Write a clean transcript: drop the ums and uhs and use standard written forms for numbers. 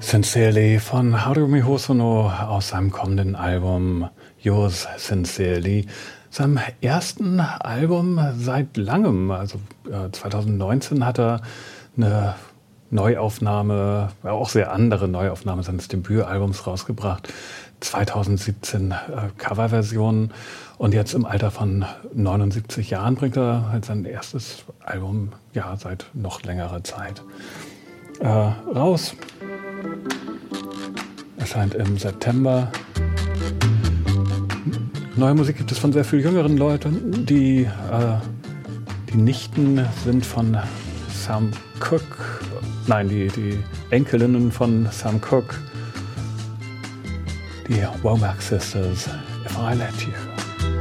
Sincerely von Haruomi Hosono aus seinem kommenden Album Yours Sincerely, seinem ersten Album seit langem. Also 2019 hat er eine Neuaufnahme, auch sehr andere Neuaufnahme seines Debütalbums rausgebracht. 2017 Coverversionen und jetzt im Alter von 79 Jahren bringt er halt sein erstes Album seit noch längerer Zeit raus. Erscheint im September. Neue Musik gibt es von sehr viel jüngeren Leuten. Die Nichten sind von Sam Cooke. Nein, die Enkelinnen von Sam Cooke. Die Womack Sisters, If I Let You.